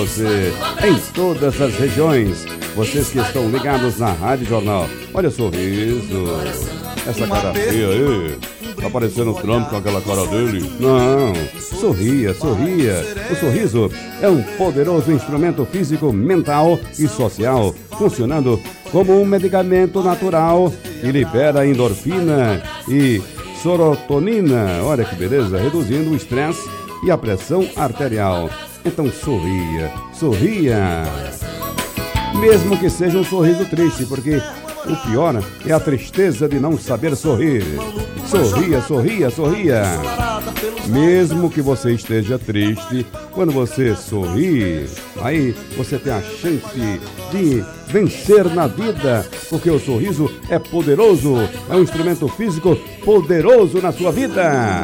Você em todas as regiões, vocês que estão ligados na Rádio Jornal. Olha o sorriso, essa cara feia aí, tá parecendo o Trump com aquela cara dele. Não, sorria, sorria. O sorriso é um poderoso instrumento físico, mental e social, funcionando como um medicamento natural que libera endorfina e serotonina. Olha que beleza, reduzindo o estresse e a pressão arterial. Então sorria, sorria. Mesmo que seja um sorriso triste, porque o pior é a tristeza de não saber sorrir. Sorria, sorria, sorria. Mesmo que você esteja triste, quando você sorri, aí você tem a chance de vencer na vida, porque o sorriso é poderoso, é um instrumento físico poderoso na sua vida.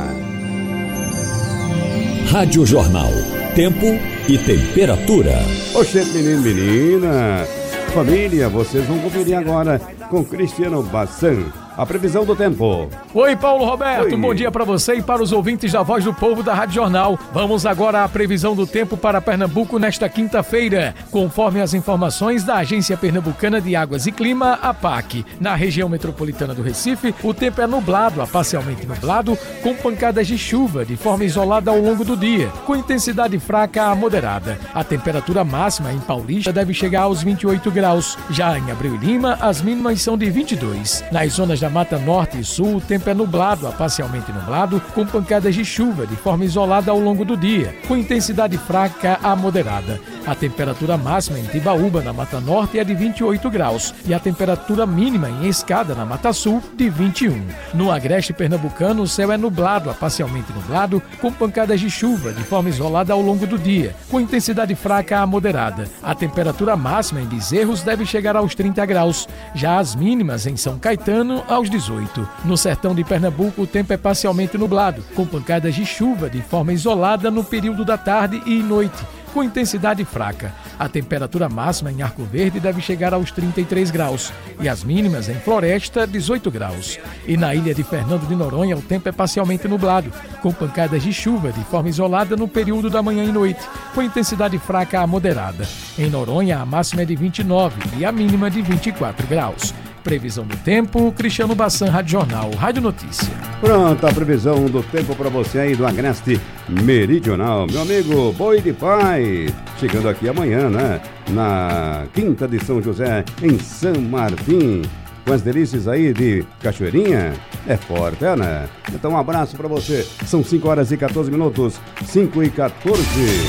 Rádio Jornal. Tempo e temperatura. Oxê, menino, menina. Família, vocês vão conferir agora com Cristiano Bassan a previsão do tempo. Oi, Paulo Roberto, Oi. Bom dia para você e para os ouvintes da Voz do Povo da Rádio Jornal. Vamos agora à previsão do tempo para Pernambuco nesta quinta-feira. Conforme as informações da Agência Pernambucana de Águas e Clima, APAC. Na região metropolitana do Recife, o tempo é nublado, a parcialmente nublado, com pancadas de chuva de forma isolada ao longo do dia, com intensidade fraca a moderada. A temperatura máxima em Paulista deve chegar aos 28 graus. Já em Abreu e Lima, as mínimas são de 22. Nas zonas da Mata Norte e Sul, o tempo é nublado, a parcialmente nublado, com pancadas de chuva de forma isolada ao longo do dia, com intensidade fraca a moderada. A temperatura máxima em Tibaúba, na Mata Norte, é de 28 graus e a temperatura mínima em Escada, na Mata Sul, de 21. No agreste pernambucano, o céu é nublado, a parcialmente nublado, com pancadas de chuva de forma isolada ao longo do dia, com intensidade fraca a moderada. A temperatura máxima em Bezerros deve chegar aos 30 graus, já as mínimas em São Caetano, aos 18. No sertão de Pernambuco, o tempo é parcialmente nublado, com pancadas de chuva de forma isolada no período da tarde e noite, com intensidade fraca. A temperatura máxima em Arco Verde deve chegar aos 33 graus e as mínimas em Floresta, 18 graus. E na ilha de Fernando de Noronha, o tempo é parcialmente nublado, com pancadas de chuva de forma isolada no período da manhã e noite, com intensidade fraca a moderada. Em Noronha, a máxima é de 29 e a mínima de 24 graus. Previsão do tempo, Cristiano Bassan, Rádio Jornal, Rádio Notícia. Pronta a previsão do tempo para você aí do Agreste Meridional. Meu amigo Boi de Pai, chegando aqui amanhã, né? Na Quinta de São José, em São Martim. Com as delícias aí de Cachoeirinha. É forte, né? Então um abraço para você. São 5 horas e 14 minutos. 5 e 14.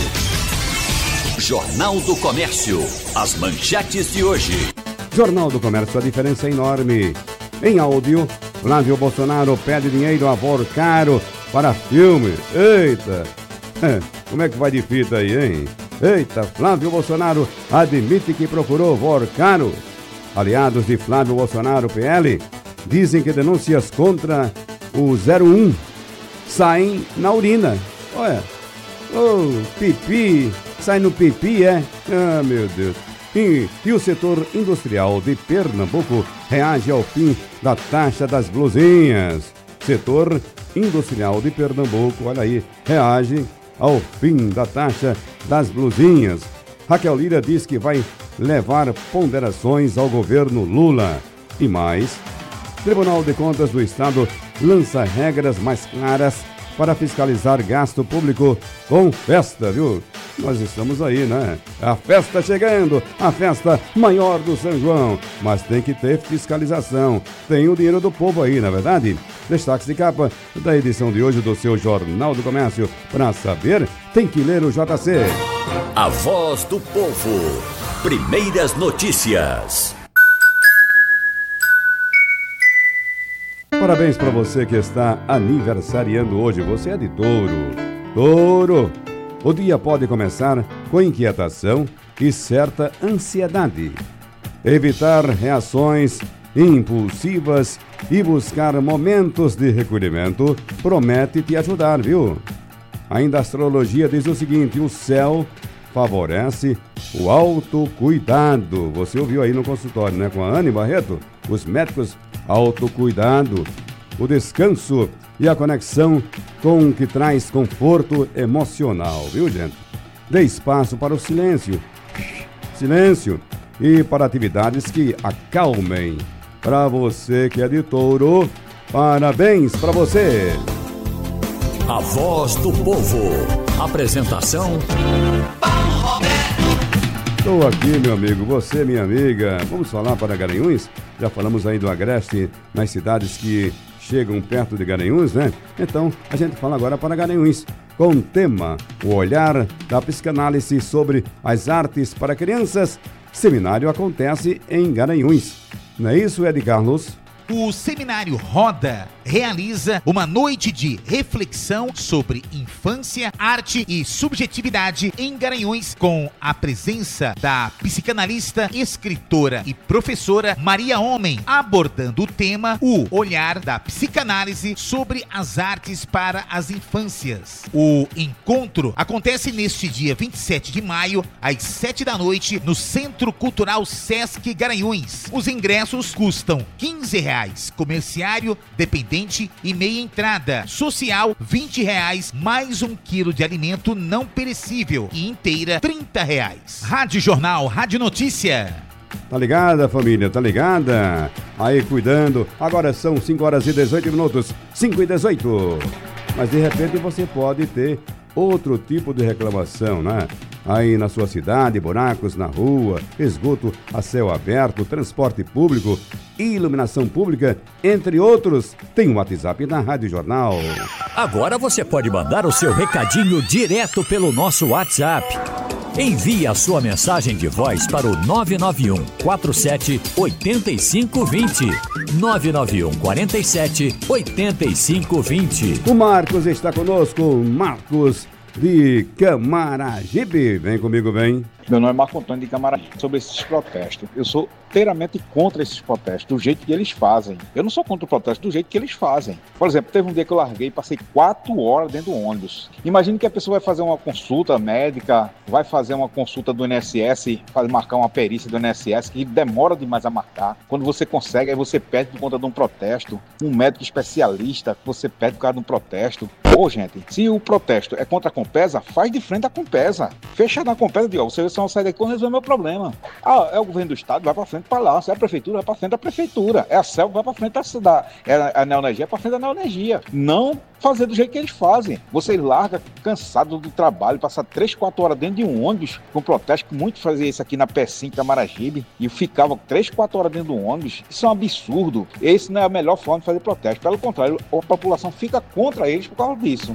Jornal do Comércio. As manchetes de hoje. Jornal do Comércio, a diferença é enorme. Em áudio, Flávio Bolsonaro pede dinheiro a Vorcaro para filme. Eita! Como é que vai de fita aí, hein? Eita, Flávio Bolsonaro admite que procurou Vorcaro. Aliados de Flávio Bolsonaro, PL, dizem que denúncias contra o 01 saem na urina. Olha, pipi, sai no pipi, é? Ah, meu Deus. E o setor industrial de Pernambuco reage ao fim da taxa das blusinhas. Setor industrial de Pernambuco, olha aí, reage ao fim da taxa das blusinhas. Raquel Lira diz que vai levar ponderações ao governo Lula. E mais, Tribunal de Contas do Estado lança regras mais claras para fiscalizar gasto público com festa, viu? Nós estamos aí, né? A festa chegando, a festa maior do São João. Mas tem que ter fiscalização. Tem o dinheiro do povo aí, não é verdade? Destaques de capa da edição de hoje do seu Jornal do Comércio. Para saber, tem que ler o JC. A Voz do Povo. Primeiras notícias. Parabéns para você que está aniversariando hoje. Você é de Touro. Touro! O dia pode começar com inquietação e certa ansiedade. Evitar reações impulsivas e buscar momentos de recolhimento promete te ajudar, viu? Ainda a astrologia diz o seguinte: o céu favorece o autocuidado. Você ouviu aí no consultório, né? Com a Anne Barreto, os médicos, autocuidado, o descanso e a conexão com o que traz conforto emocional, viu, gente? dê espaço para o silêncio. Silêncio. E para atividades que acalmem. Para você que é de Touro, parabéns para você. A Voz do Povo. Apresentação: Paulo Roberto. Estou aqui, meu amigo, você, minha amiga. Vamos falar para Garanhuns? Já falamos aí do Agreste, nas cidades que chegam perto de Garanhuns, né? Então, a gente fala agora para Garanhuns, com o tema O Olhar da Psicanálise sobre as Artes para Crianças. Seminário acontece em Garanhuns. Não é isso, Ed Carlos? O Seminário Roda realiza uma noite de reflexão sobre infância, arte e subjetividade em Garanhuns, com a presença da psicanalista, escritora e professora Maria Homem, abordando o tema O Olhar da Psicanálise sobre as Artes para as Infâncias. O encontro acontece neste dia 27 de maio, às 7 da noite, no Centro Cultural Sesc Garanhuns. Os ingressos custam R$15, comerciário, dependente e meia entrada, social R$20, mais 1 quilo de alimento não perecível e inteira R$30. Rádio Jornal, Rádio Notícia. Tá ligada, família? Tá ligada? Aí cuidando. Agora são 5h18, 5h18. Mas de repente você pode ter outro tipo de reclamação, né? Aí na sua cidade, buracos na rua, esgoto a céu aberto, transporte público, iluminação pública, entre outros. Tem um WhatsApp na Rádio Jornal. Agora você pode mandar o seu recadinho direto pelo nosso WhatsApp. Envie a sua mensagem de voz para o 991 47 8520. 991 47 8520. O Marcos está conosco, Marcos de Camaragibe. Vem comigo, vem. Meu nome é Marco Antônio de Camaragibe. Sobre esses protestos, eu sou inteiramente contra esses protestos, do jeito que eles fazem. Eu não sou contra o protesto, do jeito que eles fazem. Por exemplo, teve um dia que eu larguei e passei 4 horas dentro do ônibus. Imagine que a pessoa vai fazer uma consulta médica, vai fazer uma consulta do INSS, marcar uma perícia do INSS, que demora demais a marcar. Quando você consegue, aí você perde por conta de um protesto. Um médico especialista, você perde por causa de um protesto. Ô, gente, se o protesto é contra a Compesa, faz de frente à Compesa. Fecha na Compesa, diga, você só sai daqui quando resolver meu problema. Ah, é o governo do estado, vai pra frente pra lá. Se é a prefeitura, vai pra frente da prefeitura. É a CELP, vai pra frente a Neoenergia, vai pra frente da Neoenergia. Não fazer do jeito que eles fazem. Você larga cansado do trabalho, passar 3, 4 horas dentro de um ônibus com protesto, que muito fazia isso aqui na P5 da Maragibe, e ficava 3, 4 horas dentro do ônibus. Isso é um absurdo. Esse não é a melhor forma de fazer protesto. Pelo contrário, a população fica contra eles por causa disso.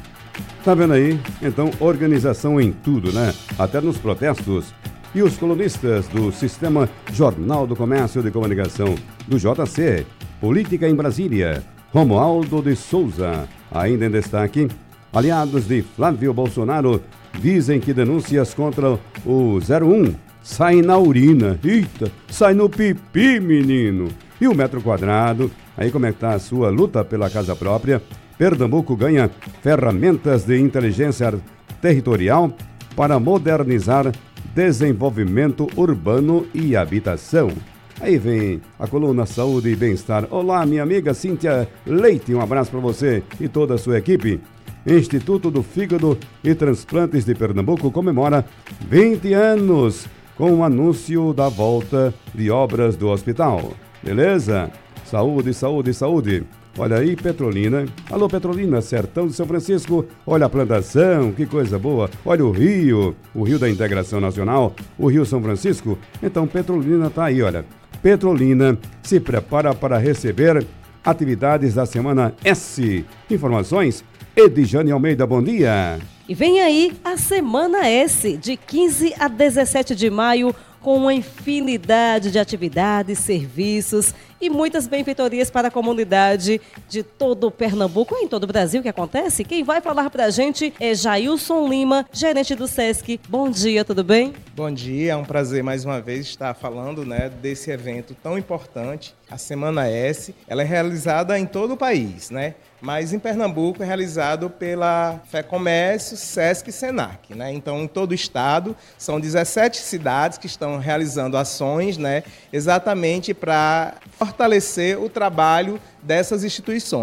Tá vendo aí? Então, organização em tudo, né? Até nos protestos. E os colunistas do Sistema Jornal do Comércio de Comunicação, do JC, Política em Brasília, Romualdo de Souza, ainda em destaque. Aliados de Flávio Bolsonaro dizem que denúncias contra o 01 saem na urina. Eita, sai no pipi, menino. E o metro quadrado, aí como é que tá a sua luta pela casa própria? Pernambuco ganha ferramentas de inteligência territorial para modernizar desenvolvimento urbano e habitação. Aí vem a coluna Saúde e Bem-Estar. Olá, minha amiga Cíntia Leite, um abraço para você e toda a sua equipe. Instituto do Fígado e Transplantes de Pernambuco comemora 20 anos com o anúncio da volta de obras do hospital. Beleza? Saúde, saúde, saúde. Olha aí, Petrolina. Alô, Petrolina, Sertão de São Francisco. Olha a plantação, que coisa boa. Olha o Rio da Integração Nacional, o Rio São Francisco. Então, Petrolina tá aí, olha. Petrolina se prepara para receber atividades da Semana S. Informações, Edjane Almeida, bom dia. E vem aí a Semana S, de 15 a 17 de maio, com uma infinidade de atividades, serviços e muitas benfeitorias para a comunidade de todo o Pernambuco e em todo o Brasil que acontece. Quem vai falar para a gente é Jailson Lima, gerente do Sesc. Bom dia, tudo bem? Bom dia, é um prazer mais uma vez estar falando, desse evento tão importante, a Semana S. Ela é realizada em todo o país, mas em Pernambuco é realizado pela FEComércio, Sesc e Senac, Então, em todo o estado, são 17 cidades que estão realizando ações, exatamente para fortalecer o trabalho dessas instituições.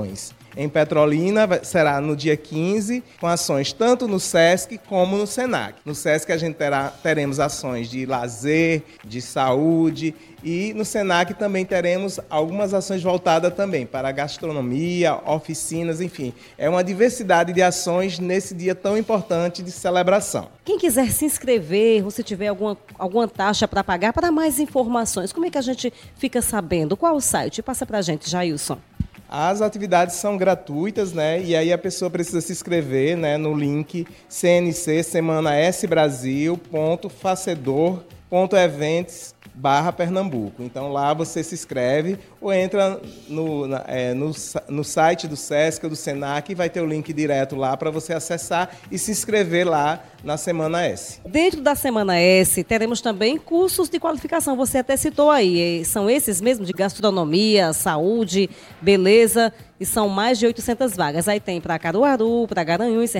Em Petrolina será no dia 15, com ações tanto no SESC como no SENAC. No SESC a gente teremos ações de lazer, de saúde, e no SENAC também teremos algumas ações voltadas também para gastronomia, oficinas, enfim. É uma diversidade de ações nesse dia tão importante de celebração. Quem quiser se inscrever, ou se tiver alguma taxa para pagar, para mais informações, como é que a gente fica sabendo? Qual o site? Passa para a gente, Jailson. As atividades são gratuitas, né? E aí a pessoa precisa se inscrever, né, no link cncssemanaSbrasil.facedor.eventos/Pernambuco. Então lá você se inscreve ou entra no site do SESC ou do SENAC e vai ter o link direto lá para você acessar e se inscrever lá na Semana S. Dentro da Semana S, teremos também cursos de qualificação. Você até citou aí, são esses mesmo de gastronomia, saúde, beleza, e são mais de 800 vagas. Aí tem para Caruaru, para Garanhuns,